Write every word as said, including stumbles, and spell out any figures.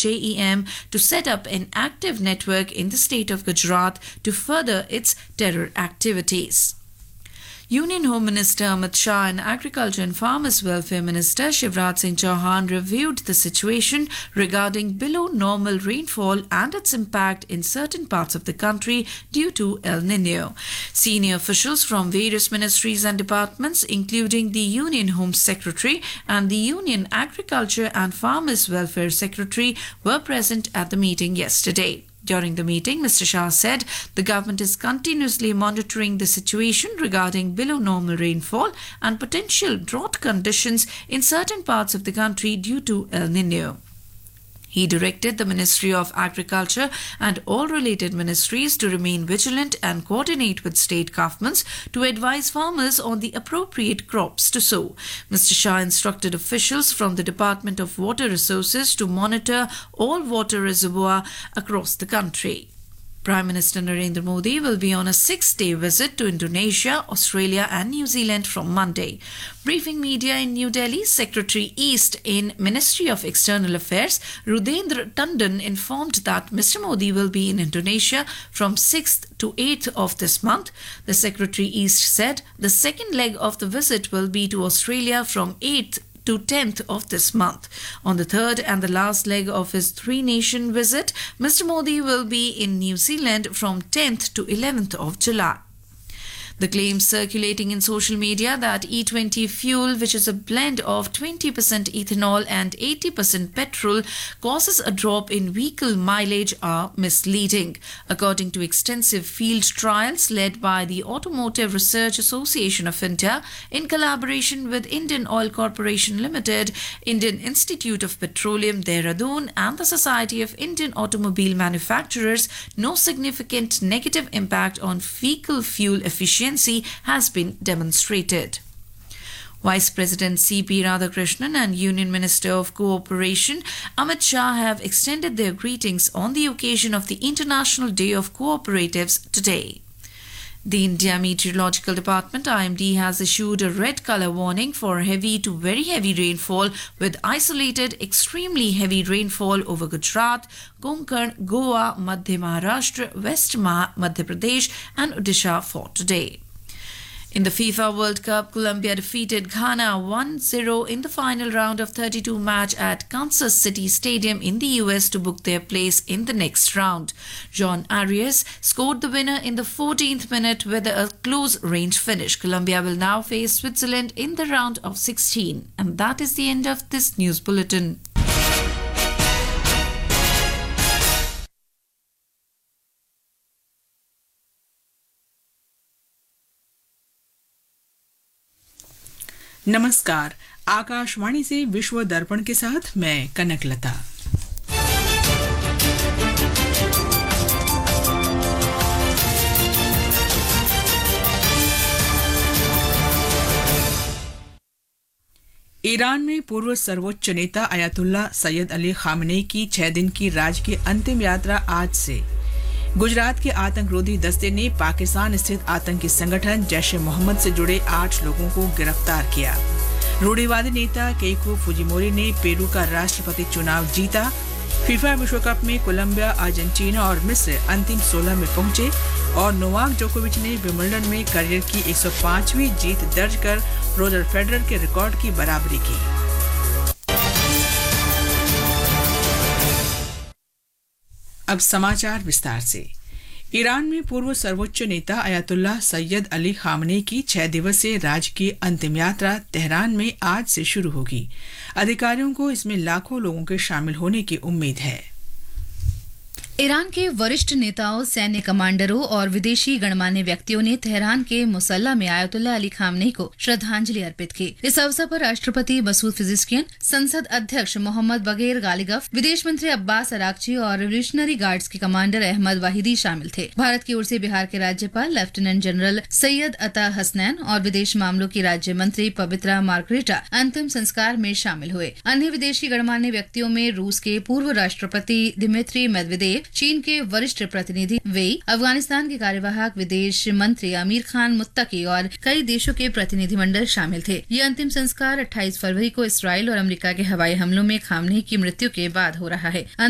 J E M to set up an active network in the state of Gujarat to further its terror activities. Union Home Minister Amit Shah and Agriculture and Farmers Welfare Minister Shivraj Singh Chauhan reviewed the situation regarding below normal rainfall and its impact in certain parts of the country due to El Nino. Senior officials from various ministries and departments, including the Union Home Secretary and the Union Agriculture and Farmers Welfare Secretary, were present at the meeting yesterday. During the meeting, Mister Shah said the government is continuously monitoring the situation regarding below normal rainfall and potential drought conditions in certain parts of the country due to El Nino. He directed the Ministry of Agriculture and all related ministries to remain vigilant and coordinate with state governments to advise farmers on the appropriate crops to sow. Mister Shah instructed officials from the Department of Water Resources to monitor all water reservoirs across the country. Prime Minister Narendra Modi will be on a six-day visit to Indonesia, Australia and New Zealand from Monday. Briefing media in New Delhi, Secretary East in Ministry of External Affairs, Rudendra Tandon, informed that Mister Modi will be in Indonesia from sixth to eighth of this month. The Secretary East said the second leg of the visit will be to Australia from eighth to tenth of this month. On the third and the last leg of his three-nation visit, Mister Modi will be in New Zealand from tenth to eleventh of July. The claims circulating in social media that E twenty fuel, which is a blend of twenty percent ethanol and eighty percent petrol, causes a drop in vehicle mileage are misleading. According to extensive field trials led by the Automotive Research Association of India in collaboration with Indian Oil Corporation Limited, Indian Institute of Petroleum Dehradun and the Society of Indian Automobile Manufacturers, no significant negative impact on vehicle fuel efficiency has been demonstrated. Vice President C P Radhakrishnan and Union Minister of Cooperation Amit Shah have extended their greetings on the occasion of the International Day of Cooperatives today. The India Meteorological Department I M D has issued a red colour warning for heavy to very heavy rainfall with isolated extremely heavy rainfall over Gujarat, Konkan, Goa, Madhya Maharashtra, West Madhya Pradesh and Odisha for today. In the FIFA World Cup, Colombia defeated Ghana one zero in the final round of thirty-two match at Kansas City Stadium in the U S to book their place in the next round. John Arias scored the winner in the fourteenth minute with a close-range finish. Colombia will now face Switzerland in the round of sixteen. And that is the end of this news bulletin. नमस्कार, आकाशवाणी से विश्व दर्पण के साथ मैं Kanaklata. Iran में पूर्व सर्वोच्च नेता अयातुल्ला सैयद अली खामनेई की छह दिन की राजकीय अंतिम यात्रा आज से। गुजरात के आतंकरोधी दस्ते ने पाकिस्तान स्थित आतंकी संगठन जैश ए मोहम्मद से जुड़े आठ लोगों को गिरफ्तार किया। रूढ़िवादी नेता केइको फुजिमोरी ने पेरू का राष्ट्रपति चुनाव जीता। फीफा विश्व कप में कोलंबिया, अर्जेंटीना और मिस्र अंतिम सोलह में पहुंचे और नोवाक जोकोविच ने विंबलडन में करियर की एक सौ पांचवीं जीत दर्ज कर रोजर फेडरर के रिकॉर्ड की बराबरी की। अब समाचार विस्तार से। ईरान में पूर्व सर्वोच्च नेता अयातुल्ला सैयद अली खामनेई की छह दिवसीय राजकीय अंतिम यात्रा तेहरान में आज से शुरू होगी। अधिकारियों को इसमें लाखों लोगों के शामिल होने की उम्मीद है। ईरान के वरिष्ठ नेताओं, सैन्य कमांडरों और विदेशी गणमान्य व्यक्तियों ने तेहरान के मुसल्ला में आयतुल्ला अली खामनेई को श्रद्धांजलि अर्पित की। इस अवसर पर राष्ट्रपति मसूद पिज़ेश्कियान, संसद अध्यक्ष मोहम्मद बगैर गालिगफ, विदेश मंत्री अब्बास अरागची और रिवोल्यूशनरी गार्ड्स के कमांडर अहमद वाहिदी शामिल थे। भारत की ओर से बिहार के राज्यपाल लेफ्टिनेंट जनरल सैयद अता हसनैन और विदेश मामलों की राज्य मंत्री पवित्रा मार्गरेटा अंतिम संस्कार में शामिल हुए। अन्य विदेशी गणमान्य व्यक्तियों में रूस के पूर्व राष्ट्रपति दिमित्री मेदवेदेव, चीन के वरिष्ठ प्रतिनिधि वेई, अफगानिस्तान के कार्यवाहक विदेश मंत्री आमिर खान मुत्तकी और कई देशों के प्रतिनिधिमंडल शामिल थे। ये अंतिम संस्कार अट्ठाईस फरवरी को इसराइल और अमेरिका के हवाई हमलों में खामनेई की मृत्यु के बाद हो रहा है।